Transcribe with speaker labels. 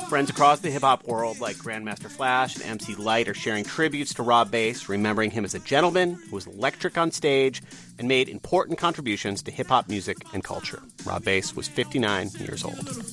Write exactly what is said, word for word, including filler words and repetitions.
Speaker 1: Friends across the hip-hop world like Grandmaster Flash and M C Lyte are sharing tributes to Rob Base, remembering him as a gentleman who was electric on stage and made important contributions to hip-hop music and culture. Rob Base was fifty-nine years old.